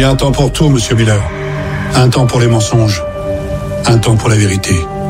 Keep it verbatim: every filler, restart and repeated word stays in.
y a un temps pour tout, monsieur Miller. Un temps pour les mensonges, un temps pour la vérité.